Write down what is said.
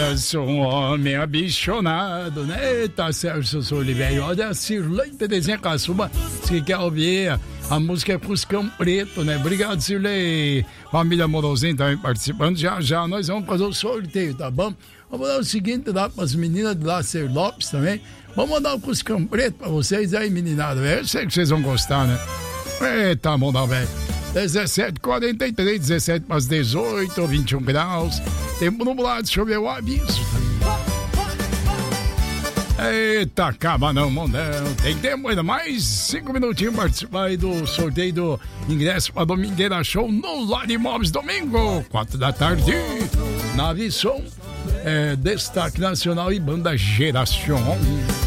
Eu sou um homem abichonado, né? Tá certo, eu sou Oliveira. Olha, a Cirlei Terezinha Caçuba, se quer ouvir a música é Cuscão Preto, né? Obrigado, Cirlei. Família Morosinha também participando. Já nós vamos fazer o sorteio, tá bom? Vamos dar o seguinte, dá para as meninas de Lácer Lopes também. Vamos mandar o Cuscão Preto pra vocês aí, meninada. Eu sei que vocês vão gostar, né? Eita, bom, velho. 17h43, 17 para as 18, 21 graus. Tempo nublado, deixa eu ver o aviso. Eita, acaba não, mondão. Tem tempo ainda, mais 5 minutinhos para participar aí do sorteio do ingresso para Domingueira Show no Lar Imóveis, domingo, 4 da tarde. Nave Som, Destaque Nacional e Banda Geração.